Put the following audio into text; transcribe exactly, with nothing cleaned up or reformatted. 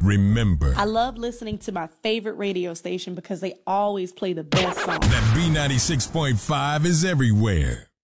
remember. I love listening to my favorite radio station because they always play the best songs. That B ninety-six point five is everywhere.